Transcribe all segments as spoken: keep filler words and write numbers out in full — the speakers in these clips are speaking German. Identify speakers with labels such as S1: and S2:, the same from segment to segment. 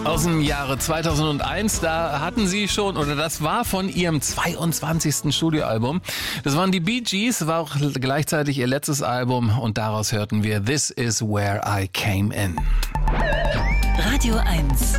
S1: Aus dem Jahre zweitausendeins, da hatten sie schon, oder das war von ihrem zweiundzwanzigsten Studioalbum. Das waren die Bee Gees, war auch gleichzeitig ihr letztes Album und daraus hörten wir This Is Where I Came In.
S2: Radio eins.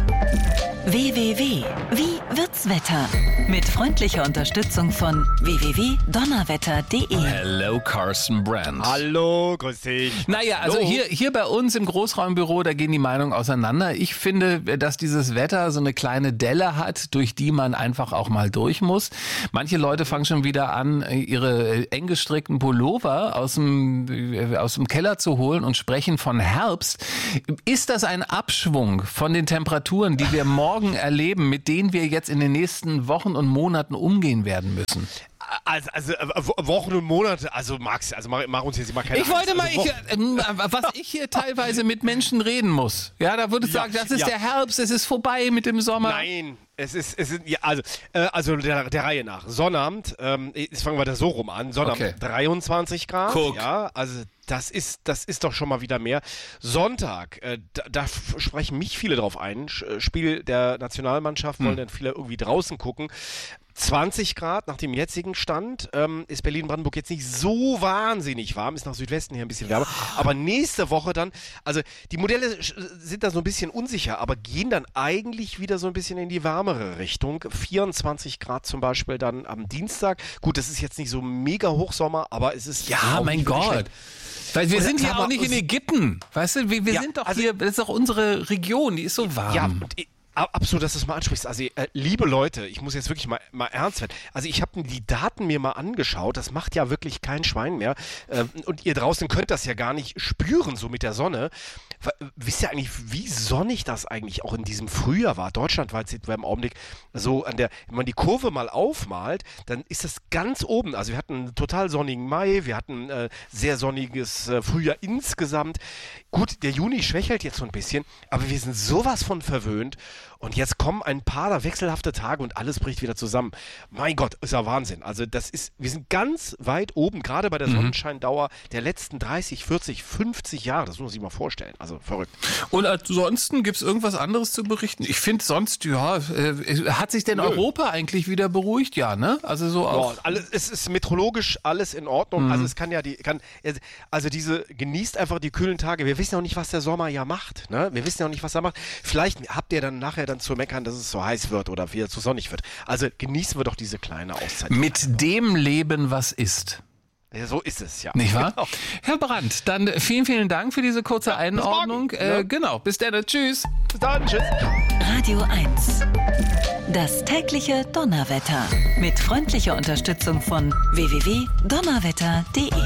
S2: W W W. Wie wird's Wetter? Mit freundlicher Unterstützung von w w w punkt donnerwetter punkt de.
S1: Hello, Carsten Brandt.
S3: Hallo, grüß dich.
S1: Naja, also
S3: Hallo.
S1: hier, hier bei uns im Großraumbüro, da gehen die Meinungen auseinander. Ich finde, dass dieses Wetter so eine kleine Delle hat, durch die man einfach auch mal durch muss. Manche Leute fangen schon wieder an, ihre eng gestrickten Pullover aus dem, aus dem Keller zu holen und sprechen von Herbst. Ist das ein Abschwung von den Temperaturen, die wir morgen erleben, mit denen wir jetzt in den nächsten Wochen und Monaten umgehen werden müssen?
S3: Also, also äh, Wochen und Monate, also Max, also mach, mach uns jetzt mal keine
S1: Ich wollte
S3: Angst.
S1: mal,
S3: Also,
S1: ich, äh, was ich hier teilweise mit Menschen reden muss. Ja, da würde ich
S3: Ja,
S1: sagen, das ist
S3: ja.
S1: der Herbst, es ist vorbei mit dem Sommer.
S3: Nein, es ist, es ist ja, also, äh, also der, der Reihe nach. Sonnabend, ähm, jetzt fangen wir da so rum an. Sonnabend
S1: Okay.
S3: dreiundzwanzig Grad.
S1: Guck.
S3: Ja, also das ist, das ist doch schon mal wieder mehr. Sonntag, äh, da, da f- sprechen mich viele drauf ein. Sch- Spiel der Nationalmannschaft, wollen dann viele irgendwie draußen gucken. zwanzig Grad nach dem jetzigen Stand, ähm, ist Berlin-Brandenburg jetzt nicht so wahnsinnig warm, ist nach Südwesten hier ein bisschen wärmer, aber nächste Woche dann, also die Modelle sch- sind da so ein bisschen unsicher, aber gehen dann eigentlich wieder so ein bisschen in die wärmere Richtung, vierundzwanzig Grad zum Beispiel dann am Dienstag, gut, das ist jetzt nicht so mega Hochsommer, aber es ist
S1: Ja,
S3: auch
S1: mein
S3: nicht wirklich
S1: Gott.
S3: schlecht.
S1: Weil wir
S3: Oder
S1: sind ja
S3: sag
S1: auch
S3: mal,
S1: nicht in
S3: es-
S1: Ägypten. Weißt du, wir, wir
S3: Ja,
S1: sind doch
S3: also-
S1: hier, das ist doch unsere Region, die ist so warm.
S3: Ja, und ich, ab- absolut, dass du es mal ansprichst. Also, äh, liebe Leute, ich muss jetzt wirklich mal, mal ernst werden. Also, ich habe die Daten mir mal angeschaut. Das macht ja wirklich kein Schwein mehr. Ähm, und ihr draußen könnt das ja gar nicht spüren, so mit der Sonne. W- Wisst ihr eigentlich, wie sonnig das eigentlich auch in diesem Frühjahr war? Deutschlandweit sind wir im Augenblick so an der, wenn man die Kurve mal aufmalt, dann ist das ganz oben. Also, wir hatten einen total sonnigen Mai, wir hatten äh, sehr sonniges äh, Frühjahr insgesamt. Gut, der Juni schwächelt jetzt so ein bisschen, aber wir sind sowas von verwöhnt. Und jetzt kommen ein paar da wechselhafte Tage und alles bricht wieder zusammen. Mein Gott, ist ja Wahnsinn. Also das ist, wir sind ganz weit oben, gerade bei der Sonnenscheindauer der letzten dreißig, vierzig, fünfzig Jahre. Das muss man sich mal vorstellen. Also verrückt.
S1: Und ansonsten gibt es irgendwas anderes zu berichten? Ich finde sonst, ja, äh, hat sich denn Europa eigentlich wieder beruhigt? Ja, ne? Also so auch.
S3: Ja, alles, es ist meteorologisch alles in Ordnung. Also es kann ja die, kann, also diese, genießt einfach die kühlen Tage. Wir wissen ja auch nicht, was der Sommer ja macht. Ne? Wir wissen ja auch nicht, was er macht. Vielleicht habt ihr dann nachher dann zu meckern, dass es so heiß wird oder wieder zu sonnig wird. Also genießen wir doch diese kleine Auszeit.
S1: Mit dem Leben, was ist.
S3: Ja, so ist es, ja.
S1: Nicht wahr?
S3: Genau.
S1: Herr Brandt, dann vielen, vielen Dank für diese kurze Einordnung.
S3: morgen,
S1: äh,
S3: ne?
S1: Genau, bis dann. Tschüss.
S3: Bis dann, tschüss.
S2: Radio eins. Das tägliche Donnerwetter. Mit freundlicher Unterstützung von w w w punkt donnerwetter punkt de.